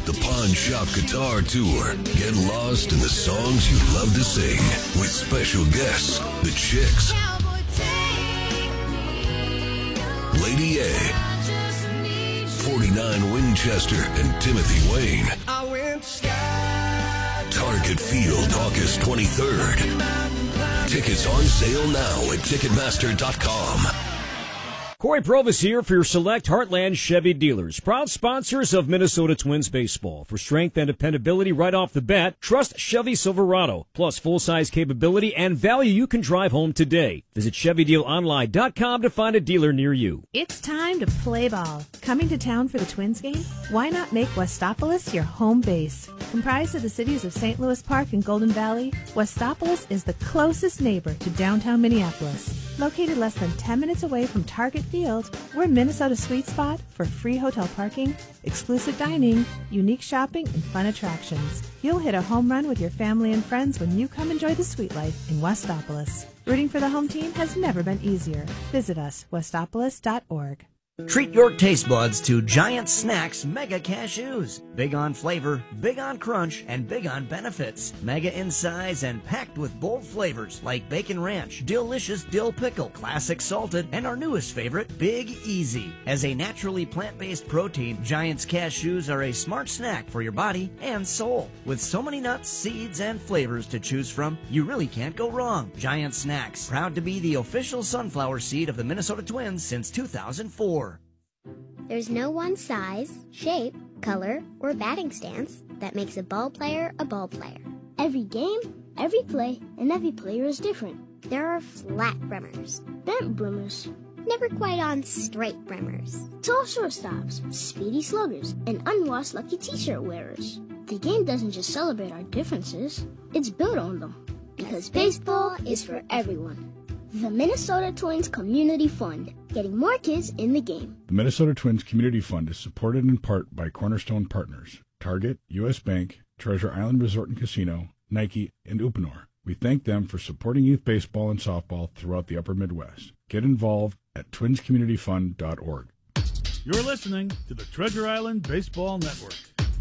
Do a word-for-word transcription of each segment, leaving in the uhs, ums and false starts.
The Pawn Shop Guitar Tour. Get lost in the songs you love to sing with special guests, the Chicks, Lady A, forty-nine Winchester, and Timothy Wayne. Target Field, August twenty-third. Tickets on sale now at Ticketmaster dot com. Corey Provis here for your select Heartland Chevy dealers, proud sponsors of Minnesota Twins baseball. For strength and dependability right off the bat, trust Chevy Silverado. Plus full-size capability and value you can drive home today. Visit Chevy Deal Online dot com to find a dealer near you. It's time to play ball. Coming to town for the Twins game? Why not make Westopolis your home base? Comprised of the cities of Saint Louis Park and Golden Valley, Westopolis is the closest neighbor to downtown Minneapolis. Located less than ten minutes away from Target Field, we're Minnesota's sweet spot for free hotel parking, exclusive dining, unique shopping, and fun attractions. You'll hit a home run with your family and friends when you come enjoy the sweet life in Westopolis. Rooting for the home team has never been easier. Visit us, westopolis dot org. Treat your taste buds to Giant Snacks Mega Cashews. Big on flavor, big on crunch, and big on benefits. Mega in size and packed with bold flavors like Bacon Ranch, Delicious Dill Pickle, Classic Salted, and our newest favorite, Big Easy. As a naturally plant-based protein, Giant's Cashews are a smart snack for your body and soul. With so many nuts, seeds, and flavors to choose from, you really can't go wrong. Giant Snacks, proud to be the official sunflower seed of the Minnesota Twins since two thousand four. There's no one size, shape, color, or batting stance that makes a ball player a ball player. Every game, every play, and every player is different. There are flat brimmers, bent brimmers, never quite on straight brimmers, tall shortstops, speedy sluggers, and unwashed lucky t-shirt wearers. The game doesn't just celebrate our differences, it's built on them. Because baseball is for everyone. The Minnesota Twins Community Fund, getting more kids in the game. The Minnesota Twins Community Fund is supported in part by Cornerstone Partners, Target, U S Bank, Treasure Island Resort and Casino, Nike, and Uponor. We thank them for supporting youth baseball and softball throughout the upper Midwest. Get involved at twins community fund dot org. You're listening to the Treasure Island Baseball Network.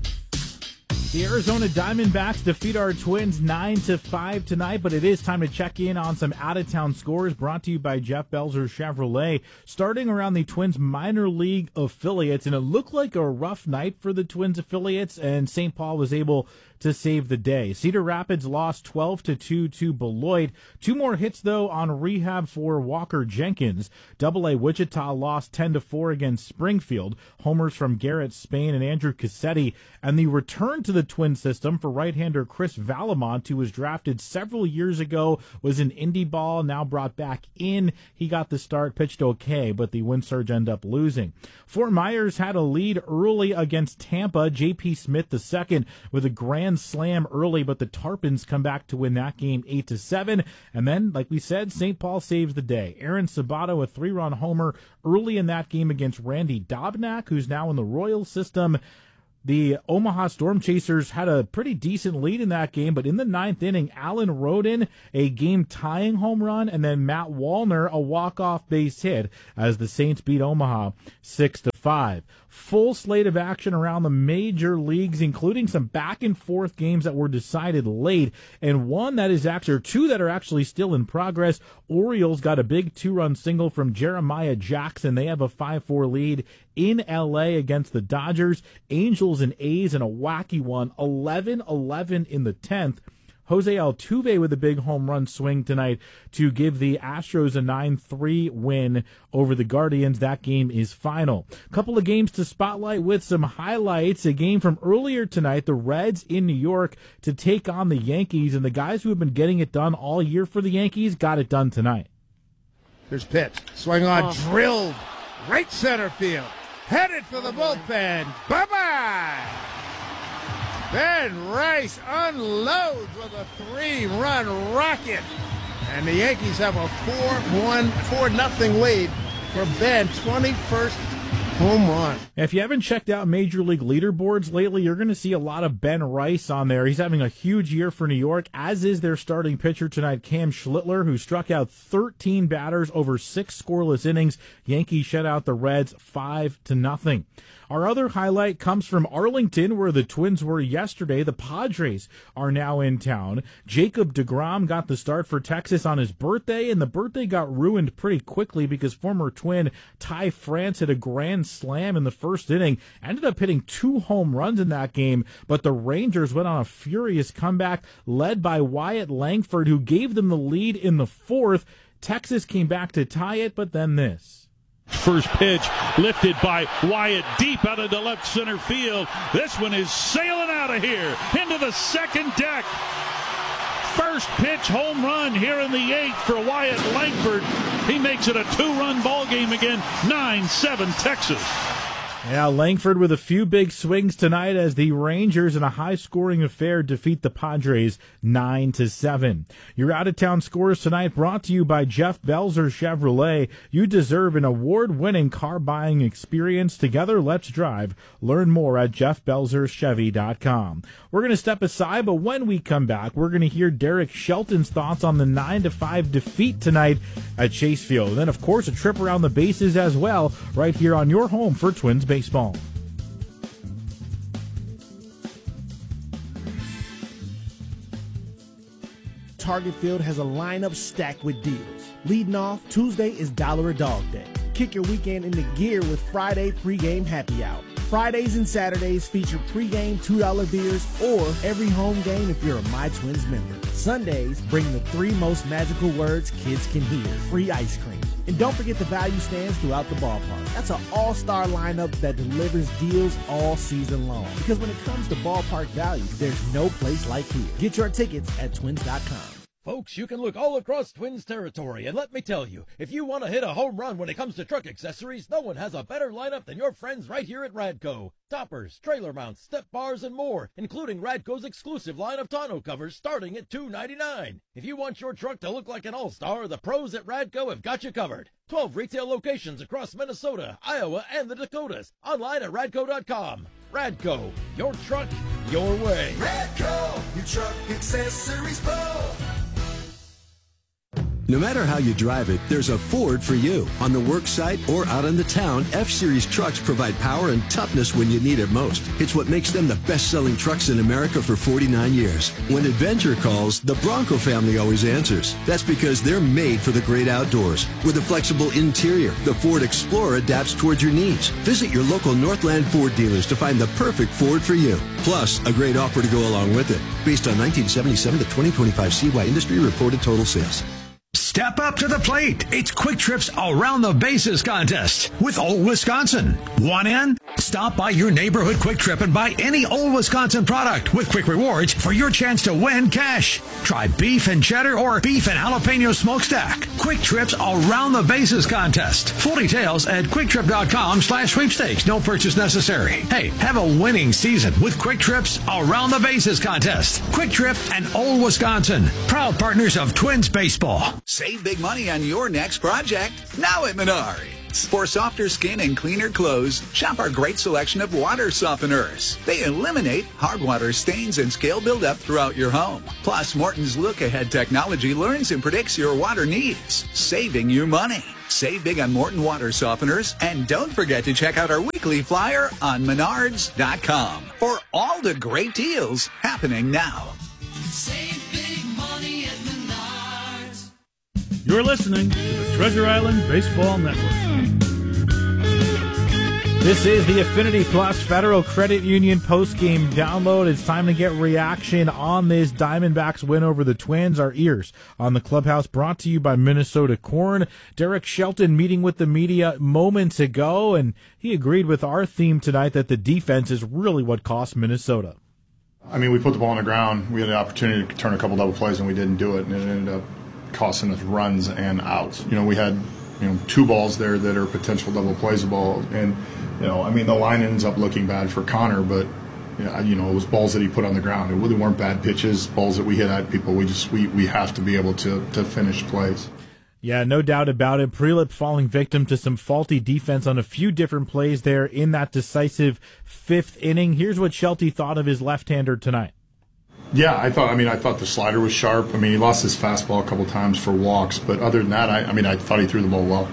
The Arizona Diamondbacks defeat our Twins nine to five tonight, but it is time to check in on some out-of-town scores brought to you by Jeff Belzer Chevrolet. Starting around the Twins minor league affiliates, and it looked like a rough night for the Twins affiliates, and Saint Paul was able to save the day. Cedar Rapids lost twelve to two to Beloit. Two more hits, though, on rehab for Walker Jenkins. Double A Wichita lost ten to four against Springfield. Homers from Garrett Spain and Andrew Cassetti. And the return to the Twin system for right-hander Chris Valamont, who was drafted several years ago, was an indie ball, now brought back in. He got the start, pitched okay, but the Wind Surge ended up losing. Fort Myers had a lead early against Tampa. J P Smith the second with a grand slam early, but the Tarpons come back to win that game eight to seven. And then, like we said, Saint Paul saves the day. Aaron Sabato, a three-run homer early in that game against Randy Dobnak, who's now in the Royals system. The Omaha Storm Chasers had a pretty decent lead in that game, but in the ninth inning, Alan Roden, a game-tying home run, and then Matt Wallner, a walk-off base hit, as the Saints beat Omaha six to five. Full slate of action around the major leagues, including some back-and-forth games that were decided late, and one that is actually, or two that are actually still in progress. Orioles got a big two-run single from Jeremiah Jackson. They have a five four lead in L A against the Dodgers. Angels and A's in a wacky one, eleven eleven in the tenth. Jose Altuve with a big home run swing tonight to give the Astros a nine three win over the Guardians. That game is final. A couple of games to spotlight with some highlights. A game from earlier tonight, the Reds in New York to take on the Yankees, and the guys who have been getting it done all year for the Yankees got it done tonight. Here's pitch. Swing on, oh. drilled. Right center field. Headed for the bullpen. Bye-bye. Ben Rice unloads with a three-run rocket. And the Yankees have a four one, four nothing lead for Ben. twenty-first home run. If you haven't checked out Major League leaderboards lately, you're going to see a lot of Ben Rice on there. He's having a huge year for New York, as is their starting pitcher tonight, Cam Schlittler, who struck out thirteen batters over six scoreless innings. Yankees shut out the Reds five to nothing. Our other highlight comes from Arlington, where the Twins were yesterday. The Padres are now in town. Jacob deGrom got the start for Texas on his birthday, and the birthday got ruined pretty quickly because former Twin Ty France hit a grand slam in the first inning, ended up hitting two home runs in that game, but the Rangers went on a furious comeback led by Wyatt Langford, who gave them the lead in the fourth. Texas came back to tie it, but then this. First pitch lifted by Wyatt deep out into left center field. This one is sailing out of here into the second deck. First pitch home run here in the eighth for Wyatt Langford. He makes it a two-run ball game again, nine seven Texas. Yeah, Langford with a few big swings tonight as the Rangers in a high-scoring affair defeat the Padres nine to seven. Your out-of-town scores tonight brought to you by Jeff Belzer Chevrolet. You deserve an award-winning car buying experience. Together, let's drive. Learn more at jeff belzer chevy dot com. We're going to step aside, but when we come back, we're going to hear Derek Shelton's thoughts on the nine to five defeat tonight at Chase Field. And then, of course, a trip around the bases as well, right here on your home for Twins baseball. Target Field has a lineup stacked with deals. Leading off, Tuesday is Dollar a Dog Day. Kick your weekend into gear with Friday pregame happy hour. Fridays and Saturdays feature pregame two dollar beers or every home game if you're a My Twins member. Sundays bring the three most magical words kids can hear: free ice cream. And don't forget the value stands throughout the ballpark. That's an all-star lineup that delivers deals all season long. Because when it comes to ballpark value, there's no place like here. Get your tickets at twins dot com. Folks, you can look all across Twins territory, and let me tell you, if you want to hit a home run when it comes to truck accessories, no one has a better lineup than your friends right here at Radco. Toppers, trailer mounts, step bars, and more, including Radco's exclusive line of tonneau covers starting at two ninety-nine. If you want your truck to look like an all-star, the pros at Radco have got you covered. twelve retail locations across Minnesota, Iowa, and the Dakotas. Online at radco dot com. Radco, your truck, your way. Radco, your truck accessories pro. No matter how you drive it, there's a Ford for you. On the work site or out in the town, F-Series trucks provide power and toughness when you need it most. It's what makes them the best-selling trucks in America for forty-nine years. When adventure calls, the Bronco family always answers. That's because they're made for the great outdoors. With a flexible interior, the Ford Explorer adapts towards your needs. Visit your local Northland Ford dealers to find the perfect Ford for you. Plus, a great offer to go along with it. Based on nineteen seventy-seven to twenty twenty-five C Y industry reported total sales. Step up to the plate. It's Quick Trip's Around the Bases contest with Old Wisconsin. Want in? Stop by your neighborhood Quick Trip and buy any Old Wisconsin product with Quick Rewards for your chance to win cash. Try beef and cheddar or beef and jalapeno smokestack. Quick Trip's Around the Bases contest. Full details at quick trip dot com slash sweepstakes. No purchase necessary. Hey, have a winning season with Quick Trip's Around the Bases contest. Quick Trip and Old Wisconsin, proud partners of Twins baseball. Save big money on your next project now at Menards. For softer skin and cleaner clothes, shop our great selection of water softeners. They eliminate hard water stains and scale buildup throughout your home. Plus, Morton's look-ahead technology learns and predicts your water needs, saving you money. Save big on Morton water softeners, and don't forget to check out our weekly flyer on menards dot com for all the great deals happening now. Save big money at Menards. You're listening to the Treasure Island Baseball Network. This is the Affinity Plus Federal Credit Union post-game download. It's time to get reaction on this Diamondbacks win over the Twins. Our ears on the clubhouse brought to you by Minnesota Corn. Derek Shelton meeting with the media moments ago, and he agreed with our theme tonight that the defense is really what cost Minnesota. I mean, we put the ball on the ground. We had an opportunity to turn a couple double plays, and we didn't do it, and it ended up costing us runs and outs. You know, we had, you know, two balls there that are potential double plays balls, and, you know, I mean, the line ends up looking bad for Connor, but, you know, you know, it was balls that he put on the ground. It really weren't bad pitches, balls that we hit at people. We just, we, we have to be able to, to finish plays. Yeah, no doubt about it. Prelip falling victim to some faulty defense on a few different plays there in that decisive fifth inning. Here's what Shelty thought of his left-hander tonight. Yeah, I thought. I mean, I thought the slider was sharp. I mean, he lost his fastball a couple times for walks, but other than that, I, I mean, I thought he threw the ball well.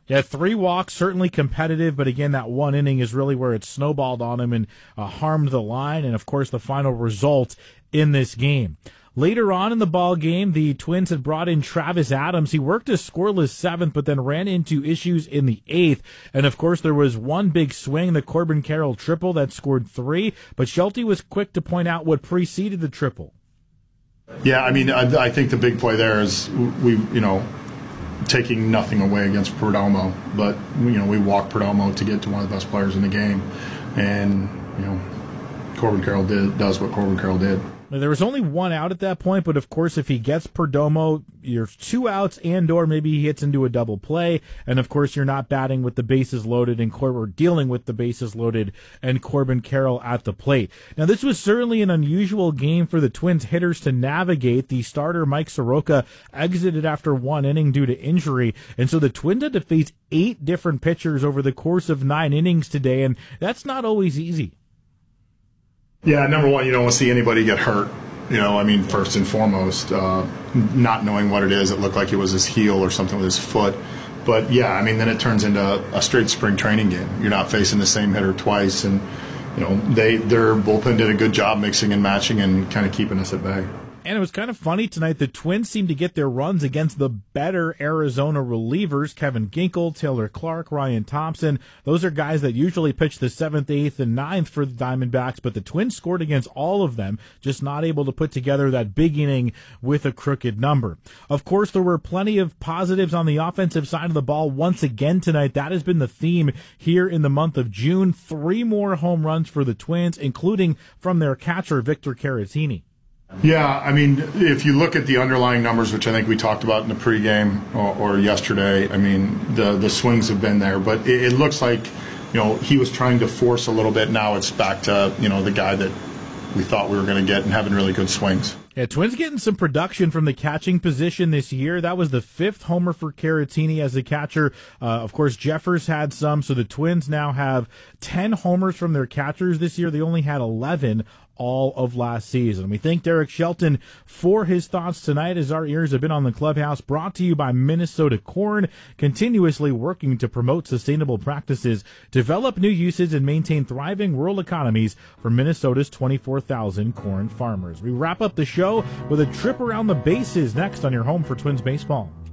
Yeah, three walks, certainly competitive, but again, that one inning is really where it snowballed on him and uh, harmed the line, and of course the final result in this game. Later on in the ball game, the Twins had brought in Travis Adams. He worked a scoreless seventh, but then ran into issues in the eighth. And of course, there was one big swing, the Corbin Carroll triple that scored three, but Schulte was quick to point out what preceded the triple. Yeah, I mean, I, I think the big play there is we, you know, taking nothing away against Perdomo, but you know we walked Perdomo to get to one of the best players in the game, and you know Corbin Carroll did does what Corbin Carroll did. There was only one out at that point, but of course, if he gets Perdomo, you're two outs and or maybe he hits into a double play, and of course, you're not batting with the bases loaded and Cor- or dealing with the bases loaded and Corbin Carroll at the plate. Now, this was certainly an unusual game for the Twins hitters to navigate. The starter, Mike Soroka, exited after one inning due to injury, and so the Twins had to face eight different pitchers over the course of nine innings today, and that's not always easy. Yeah, number one, you don't want to see anybody get hurt. You know, I mean, first and foremost, uh, not knowing what it is, it looked like it was his heel or something with his foot. But yeah, I mean, then it turns into a straight spring training game. You're not facing the same hitter twice, and you know, they their bullpen did a good job mixing and matching and kind of keeping us at bay. And it was kind of funny tonight. The Twins seemed to get their runs against the better Arizona relievers, Kevin Ginkel, Taylor Clark, Ryan Thompson. Those are guys that usually pitch the seventh, eighth, and ninth for the Diamondbacks, but the Twins scored against all of them, just not able to put together that big inning with a crooked number. Of course, there were plenty of positives on the offensive side of the ball once again tonight. That has been the theme here in the month of June. Three more home runs for the Twins, including from their catcher, Victor Caratini. Yeah, I mean, if you look at the underlying numbers, which I think we talked about in the pregame or, or yesterday, I mean, the the swings have been there, but it, it looks like, you know, he was trying to force a little bit. Now it's back to, you know, the guy that we thought we were going to get and having really good swings. Yeah, Twins getting some production from the catching position this year. That was the fifth homer for Caratini as a catcher. Uh, of course, Jeffers had some, so the Twins now have ten homers from their catchers this year. They only had eleven all of last season. We thank Derek Shelton for his thoughts tonight as our ears have been on the clubhouse, brought to you by Minnesota Corn, continuously working to promote sustainable practices, develop new uses, and maintain thriving rural economies for Minnesota's twenty-four thousand corn farmers. We wrap up the show with a trip around the bases next on your home for Twins baseball.